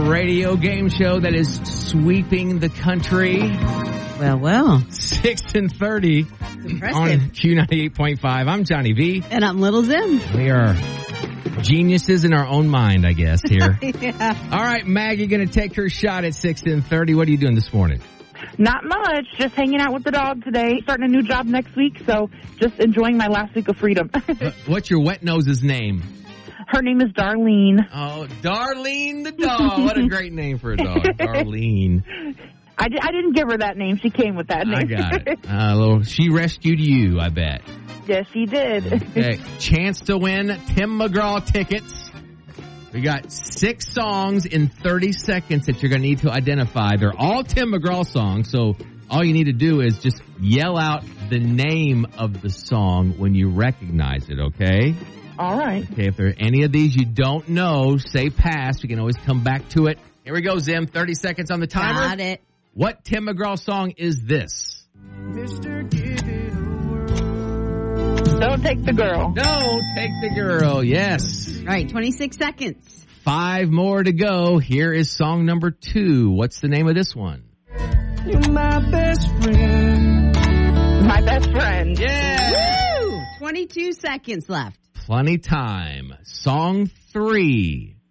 radio game show that is sweeping the country. Well. 6 and 30 Impressive. on Q98.5. I'm Johnny V. And I'm Little Zim. We are geniuses in our own mind, I guess, here. Yeah. All right, Maggie going to take her shot at 6 and 30. What are you doing this morning? Not much. Just hanging out with the dog today. Starting a new job next week, so just enjoying my last week of freedom. What's your wet nose's name? Her name is Darlene. Oh, Darlene the dog. What a great name for a dog. Darlene. I didn't give her that name. She came with that name. I got it. She rescued you, I bet. Yes, she did. Okay. Chance to win Tim McGraw tickets. We got 6 songs in 30 seconds that you're going to need to identify. They're all Tim McGraw songs, so all you need to do is just yell out the name of the song when you recognize it, okay? All right. Okay, if there are any of these you don't know, say pass. We can always come back to it. Here we go, Zim. 30 seconds on the timer. Got it. What Tim McGraw song is this? Don't take the girl. Don't take the girl. Yes. All right, 26 seconds. 5 more to go. Here is song number 2. What's the name of this one? You're my best friend. My best friend. Yeah. Woo! 22 seconds left. Plenty time. Song 3.